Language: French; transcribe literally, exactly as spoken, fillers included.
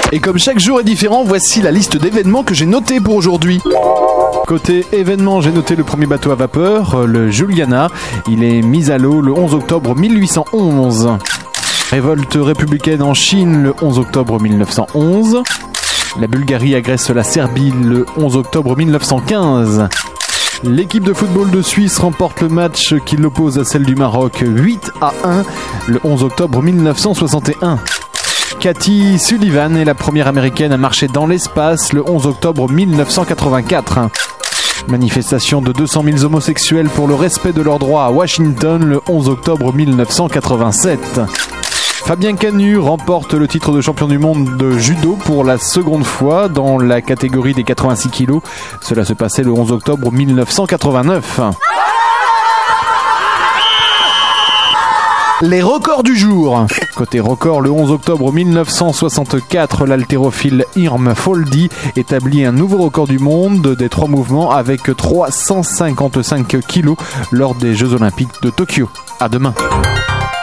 Et comme chaque jour est différent, voici la liste d'événements que j'ai notés pour aujourd'hui. Côté événements, j'ai noté le premier bateau à vapeur, le Juliana. Il est mis à l'eau le onze octobre mille huit cent onze. Révolte républicaine en Chine le onze octobre mille neuf cent onze. La Bulgarie agresse la Serbie le onze octobre mille neuf cent quinze. L'équipe de football de Suisse remporte le match qui l'oppose à celle du Maroc huit à un le onze octobre mille neuf cent soixante et un. Cathy Sullivan est la première américaine à marcher dans l'espace le onze octobre mille neuf cent quatre-vingt-quatre. Manifestation de deux cent mille homosexuels pour le respect de leurs droits à Washington le onze octobre mille neuf cent quatre-vingt-sept. Fabien Canu remporte le titre de champion du monde de judo pour la seconde fois dans la catégorie des quatre-vingt-six kilos. Cela se passait le onze octobre mille neuf cent quatre-vingt-neuf. Les records du jour. Côté record, le onze octobre mille neuf cent soixante-quatre, l'haltérophile Irm Foldi établit un nouveau record du monde des trois mouvements avec trois cent cinquante-cinq kilos lors des Jeux Olympiques de Tokyo. À demain.